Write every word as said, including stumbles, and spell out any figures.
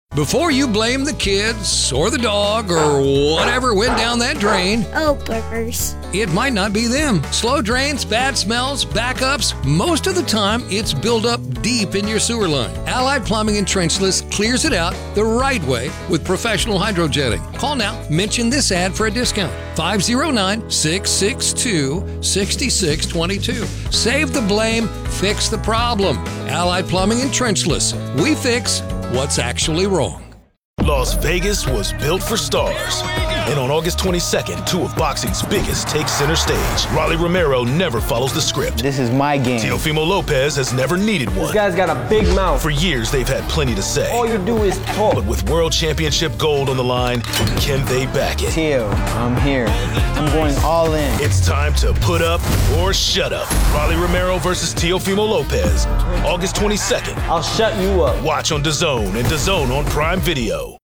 Before you blame the kids or the dog or whatever went down that drain, Oh, burgers. it might not be them. Slow drains, bad smells, backups, most of the time it's built up deep in your sewer line. Allied Plumbing and Trenchless clears it out the right way with professional hydrojetting. Call now, mention this ad for a discount. five oh nine, six six two, six six two two. Save the blame, fix the problem. Allied Plumbing and Trenchless. We fix what's actually wrong. Las Vegas was built for stars. And on August twenty-second, two of boxing's biggest take center stage. Rolly Romero never follows the script. This is my game. Teofimo Lopez has never needed one. This guy's got a big mouth. For years, they've had plenty to say. All you do is talk. But with World Championship gold on the line, can they back it? Teo, I'm here. I'm going all in. It's time to put up or shut up. Rolly Romero versus Teofimo Lopez, August twenty-second. I'll shut you up. Watch on DAZN and DAZN on Prime Video.